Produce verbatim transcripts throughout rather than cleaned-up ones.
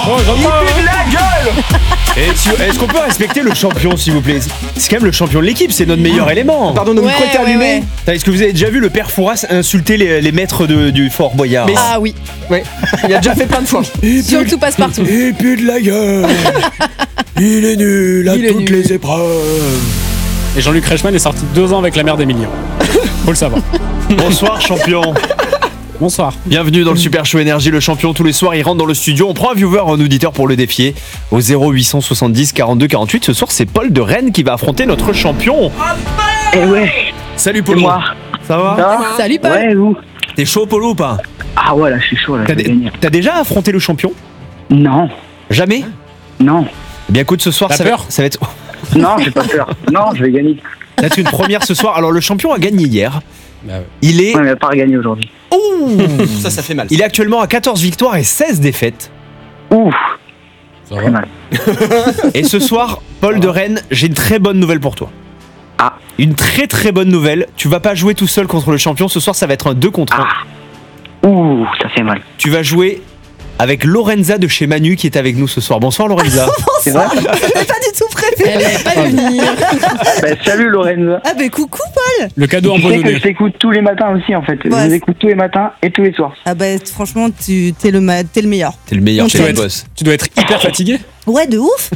Oh, il pue de la gueule. Et si- Est-ce qu'on peut respecter le champion, s'il vous plaît? C'est quand même le champion de l'équipe, c'est notre meilleur élément. Pardon, nos Ouais, micros étaient ouais, allumés. ouais. Putain, Est-ce que vous avez déjà vu le père Fouras insulter les, les maîtres de- du Fort Boyard? Mais- Ah oui, Ouais, il a déjà fait plein de fois. surtout passe partout. Il pue de la gueule. Il est nul à Il est toutes nul. les épreuves. Et Jean-Luc Reichmann est sorti deux ans avec la mère d'Emilien. Faut le savoir. Bonsoir champion. Bonsoir. Bienvenue dans le Super Show Énergie, le champion tous les soirs il rentre dans le studio, on prend un viewer, un auditeur pour le défier au zéro huit cent soixante-dix quarante-deux quarante-huit. Ce soir c'est Paul de Rennes qui va affronter notre champion. Eh ouais, Salut c'est Polo. moi. Ça va? Ça va Salut Paul. Ouais, vous. T'es chaud Polo ou pas? Ah ouais, là, je suis chaud, là, je T'as vais dé- gagner. t'as déjà affronté le champion? Non, Jamais? non, Eh bien écoute, ce soir T'as ça va, peur ça va être... non, j'ai pas peur. Non, je vais gagner. ça va être une première ce soir. Alors le champion a gagné hier. Bah ouais. Il est... Ouais, mais pas gagner aujourd'hui. Ça, ça fait mal. Il est actuellement à quatorze victoires et seize défaites. Ouf, Ça très va. mal. Et ce soir, Paul de Rennes, j'ai une très bonne nouvelle pour toi. Ah. Une très très bonne nouvelle. Tu vas pas jouer tout seul contre le champion. Ce soir, ça va être un deux contre un. Ah. Ouh, ça fait mal. Tu vas jouer avec Lorenza de chez Manu qui est avec nous ce soir. Bonsoir Lorenza. C'est vrai? Pas du tout prévu. Elle est pas venir. Bah, salut Lorenza. Ah bah coucou. Le cadeau Tu sais que empoisonné. je t'écoute tous les matins aussi en fait. Ouais. Je vous écoute tous les matins et tous les soirs. Ah bah franchement tu t'es le ma- t'es le meilleur. T'es le meilleur On chez t'aime. les boss. Tu dois être hyper fatigué. Ouais de ouf.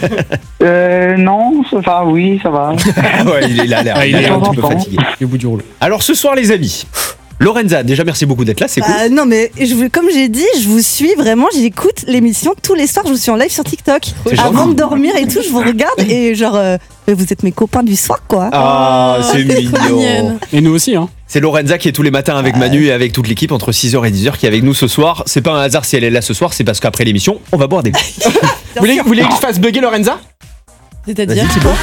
Euh, non, enfin oui, ça va. Ouais, il est là, là. Ah, il est un un petit peu peu fatigué. Et au bout du rouleau. Alors ce soir les amis, Lorenza, déjà merci beaucoup d'être là, c'est cool. Bah, non mais je, vous- comme j'ai dit, je vous suis vraiment, j'écoute l'émission tous les soirs, je vous suis en live sur TikTok. C'est Avant gentil. de dormir et tout, je vous regarde et genre euh, vous êtes mes copains du soir quoi. Ah, c'est t'es trop mignon. mignonne. Et nous aussi, hein. C'est Lorenza qui est tous les matins avec Manu et avec toute l'équipe entre six heures et dix heures qui est avec nous ce soir. C'est pas un hasard si elle est là ce soir, c'est parce qu'après l'émission, on va boire des coups. Vous voulez, vous voulez que je fasse bugger Lorenza? C'est-à-dire Vas-y Thibaut.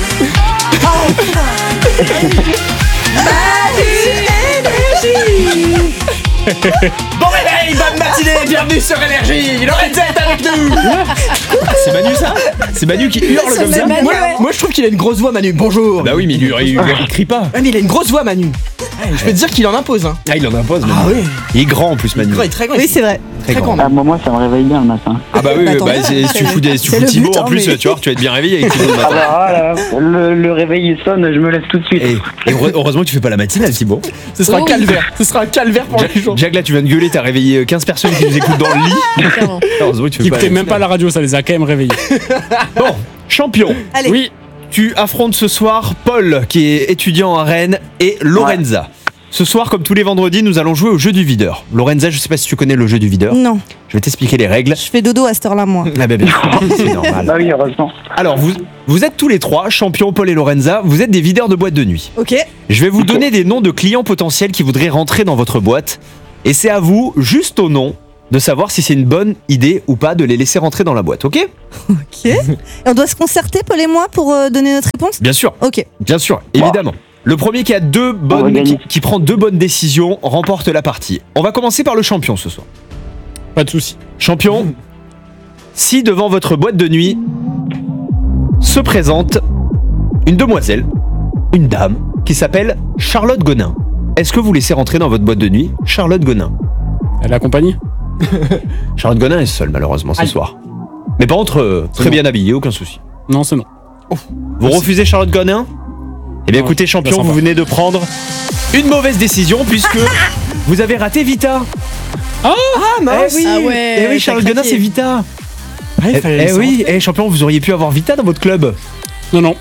Bon réveil, bonne matinée, bienvenue sur Énergie. Lorenza est avec nous. C'est Manu ça? C'est Manu qui hurle comme ça? Manu, Moi, ouais. moi, je trouve qu'il a une grosse voix, Manu. Bonjour. Bah oui, mais il, il, il- il crie pas. Ouais, mais il a une grosse voix, Manu. Ouais, je peux te dire qu'il en impose. Hein. Ah, il en impose Manu. Ah oui. Il est grand en plus Manu. Il est très grand. Oui c'est vrai. Très très grand. grand. Ah, bah, moi, ça me réveille bien le matin. Ah bah oui, Bah, oui, tant bah, mieux. c'est- si tu fous, des, si tu C'est fous le Thibaut but, en hein, plus, mais- tu vois, tu vas être bien réveillé avec Thibaut le Ah, matin. bah, ah, là, le, le réveil il sonne, je me lève tout de suite. Et, et heure- heureusement que tu fais pas la matinale Thibaut. Ce sera Oh un oui. calvaire. Ce sera un calvaire pour les Jack, gens. Jack, là tu viens de gueuler, t'as réveillé quinze personnes qui nous écoutent dans le lit. Clairement. Heureusement que tu fais Qui pas écoutaient la même pas la radio, ça les a quand même réveillés. Bon, champion. Allez. Oui. Tu affrontes ce soir Paul qui est étudiant à Rennes et Lorenza. Ce soir, comme tous les vendredis, nous allons jouer au jeu du videur. Lorenza, je sais pas si tu connais le jeu du videur. Non, Je vais t'expliquer les règles. je fais dodo à cette heure-là moi. Ah bah bien sûr, c'est normal. Bah oui, heureusement. Alors, vous, vous êtes tous les trois, champions Paul et Lorenza, vous êtes des videurs de boîtes de nuit. Ok. Je vais vous donner des noms de clients potentiels qui voudraient rentrer dans votre boîte. Et c'est à vous, juste au nom, de savoir si c'est une bonne idée ou pas de les laisser rentrer dans la boîte, ok? Ok. Et on doit se concerter Paul et moi pour euh, donner notre réponse. Bien sûr, Ok. bien sûr, évidemment. Le premier qui a deux On bonnes, va qui, gagner. qui prend deux bonnes décisions remporte la partie. On va commencer par le champion ce soir. Pas de soucis. Champion, si devant votre boîte de nuit se présente une demoiselle, une dame, qui s'appelle Charlotte Gonin, est-ce que vous laissez rentrer dans votre boîte de nuit Charlotte Gonin? Elle accompagne. Charlotte Gonin est seule malheureusement ce Aïe. soir. Mais par contre, euh, très non. bien habillée, aucun souci. Non, c'est non. Vous refusez Charlotte Gonin? Eh bien Non, écoutez champion, je la sens vous pas. venez de prendre une mauvaise décision puisque vous avez raté Vita. Ah mince. Eh oui, Ah ouais, eh oui t'as Charlotte craqué. Gonin c'est Vita. Ouais, il Eh, fallait eh laisser oui, eh, champion, vous auriez pu avoir Vita dans votre club. Non, non.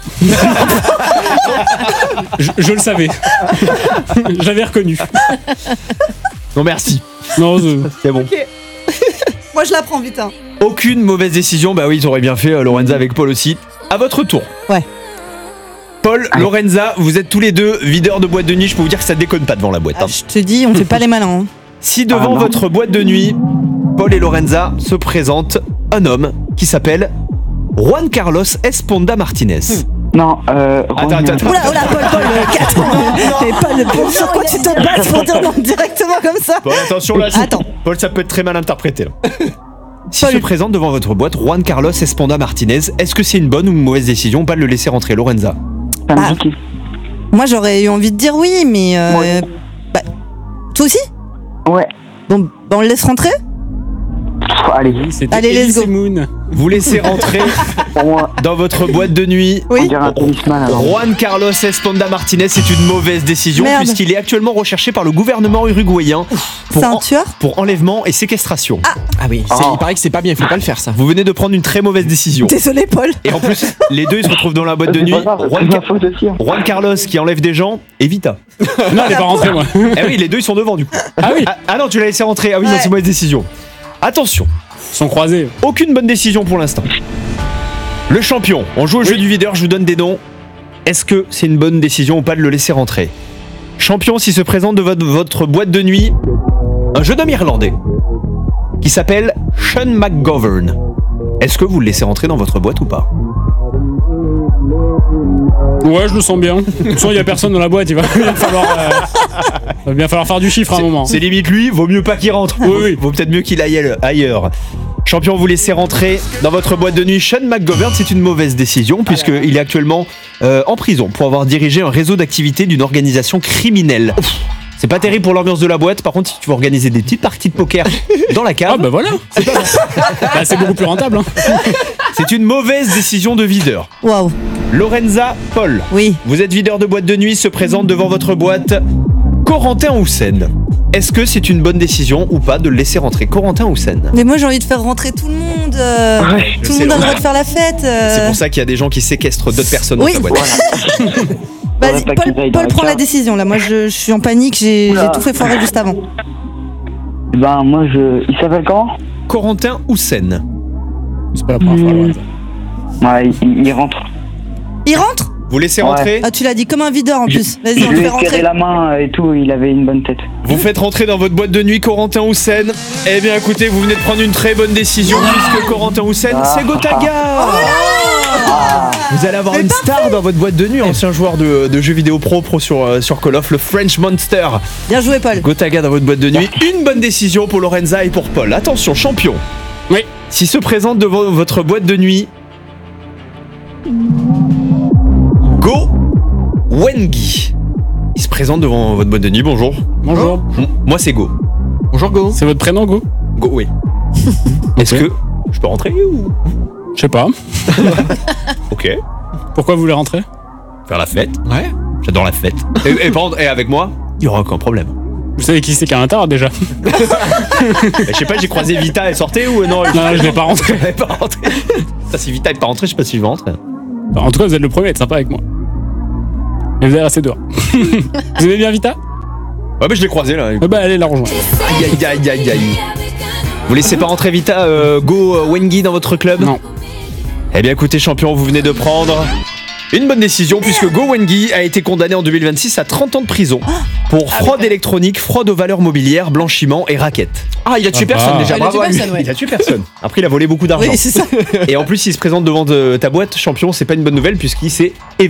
je, je le savais. J'avais reconnu. Non merci. Non, je- C'est bon. Moi je la prends vite hein. Aucune mauvaise décision. Bah oui, ils auraient bien fait euh, Lorenza avec Paul aussi. À votre tour. Ouais. Paul, Lorenza, vous êtes tous les deux videurs de boîte de nuit. Je peux vous dire que ça déconne pas devant la boîte. Ah, hein. je te dis, on fait pas les malins. hein. Si devant Ah non. votre boîte de nuit, Paul et Lorenza se présente un homme qui s'appelle Juan Carlos Esponda Martinez. Non, euh. Attends, Romain- attends, attends. Oula, oula, Paul, Paul, euh, quatre. Et Paul, Paul, sur quoi tu te bases pour dire non directement comme ça? Paul, attention là. Attends. Paul, ça peut être très mal interprété. Là. Si Paul. se présente devant votre boîte Juan Carlos Esponda Martinez, est-ce que c'est une bonne ou une mauvaise décision pas de le laisser rentrer, Lorenza? Ça me Ah. dit qui? Moi j'aurais eu envie de dire oui, mais. Euh, Ouais. bah, toi aussi? Ouais. Bon, bah, on le laisse rentrer? Allez, C'était Allez, let's Elise go. Moon. Vous laissez rentrer pour moi, dans votre boîte de nuit on Oui. dirait un tennisman alors. Juan Carlos Esponda Martinez. C'est une mauvaise décision Merde. puisqu'il est actuellement recherché par le gouvernement uruguayen pour, C'est un en- tueur. pour enlèvement et séquestration. Ah oui, c'est- Oh. il paraît que c'est pas bien, il faut pas le faire ça. Vous venez de prendre une très mauvaise décision. Désolé, Paul. Et en plus, les deux ils se retrouvent dans la boîte de C'est nuit. pas grave, c'est Juan, ma Ca- faute aussi. hein. Juan Carlos qui enlève des gens et Vita. Non, elle est pas rentrée, moi. Eh oui, les deux ils sont devant du coup. Ah oui, Ah, ah non, tu l'as laissé rentrer. Ah oui, non, Ouais. c'est une mauvaise décision. Attention, ils sont croisés. aucune bonne décision pour l'instant. Le champion, on joue au jeu du videur, je vous donne des noms. Est-ce que c'est une bonne décision ou pas de le laisser rentrer? Champion, s'il se présente de votre, votre boîte de nuit, un jeune homme irlandais qui s'appelle Sean McGovern. Est-ce que vous le laissez rentrer dans votre boîte ou pas? Ouais, je le sens bien. De toute façon, il y a personne dans la boîte, il va bien falloir, euh, va bien falloir faire du chiffre à un moment. C'est limite lui, vaut mieux pas qu'il rentre. Oui, oui. Vaut peut-être mieux qu'il aille ailleurs. Champion, vous laissez rentrer dans votre boîte de nuit Sean McGovern. C'est une mauvaise décision puisqu'il est actuellement euh, en prison pour avoir dirigé un réseau d'activités d'une organisation criminelle. C'est pas terrible pour l'ambiance de la boîte. Par contre, si tu veux organiser des petites parties de poker dans la cave, Ah bah voilà, c'est pas mal. Bah, c'est beaucoup plus rentable. Hein. c'est une mauvaise décision de videur. Waouh. Lorenza Paul, Oui. vous êtes videur de boîte de nuit, se présente devant votre boîte Corentin Houssen. Est-ce que c'est une bonne décision ou pas de le laisser rentrer Corentin Houssen? Mais moi, j'ai envie de faire rentrer tout le monde. euh, Ouais, je tout sais, le monde a le Laura. droit de faire la fête. euh. C'est pour ça qu'il y a des gens qui séquestrent d'autres personnes Oui. dans ta boîte. Vas-y, Faudrait pas Paul, qu'ils aillent dans Paul la prend la cave. décision là. Moi, je, je suis en panique. J'ai Oula. j'ai tout fait foirer juste avant. Ben, moi, je. Il s'appelle comment? Corentin Houssen. C'est pas la première fois. ouais. Ouais, il, il rentre. Il rentre? Vous laissez Ouais. rentrer, Ah, tu l'as dit comme un videur en plus. Vas-y, Je on lui le fait ai serré rentrer. la main et tout, il avait une bonne tête. vous faites rentrer dans votre boîte de nuit Corentin Houssen. Eh bien écoutez, vous venez de prendre une très bonne décision puisque Corentin Houssen, Ah. c'est Gotaga. Vous allez avoir une star dans votre boîte de nuit, ancien joueur de, de jeux vidéo pro pro sur, euh, sur Call of, le French Monster. Bien joué, Paul. Gotaga dans votre boîte de nuit. Une bonne décision pour Lorenza et pour Paul. Attention, champion. Oui. S'il se présente devant votre boîte de nuit, Go Wengi. Il se présente devant votre boîte de nuit. Bonjour. Bonjour. Moi, c'est Go. Bonjour Go. C'est votre prénom, Go? Go, oui. Est-ce que je peux rentrer ou... Je sais pas. Ok. Pourquoi vous voulez rentrer? Faire la fête. Ouais. J'adore la fête. Et, et, par contre, et avec moi, il y aura aucun problème. Vous savez qui c'est qui est à l'intérieur déjà? Je sais pas, j'ai croisé Vita, elle sortait ou non? Non, je l'ai pas rentré. Elle est pas rentrée. Ça, si Vita est pas rentrée, je sais pas si je vais rentrer. En tout cas, vous êtes le premier à être sympa avec moi. Mais vous allez rester dehors. Vous aimez bien Vita? Ouais, mais je l'ai croisé là. Eh bah, allez la rejoindre. Aïe aïe aïe aïe aïe. Vous laissez pas rentrer Vita, euh, Go euh, Wengi dans votre club? Non. Eh bien écoutez champion, vous venez de prendre une bonne décision puisque Go Wengi a été condamné en deux mille vingt-six à trente ans de prison pour fraude électronique, fraude aux valeurs mobilières, blanchiment et raquettes. Ah, il a tué Ah personne bah. déjà, Il a bravo tué à lui. personne, ouais. Il a tué personne. Après il a volé beaucoup d'argent. Oui, c'est ça. Et en plus il se présente devant de- ta boîte champion, c'est pas une bonne nouvelle puisqu'il s'est évadé.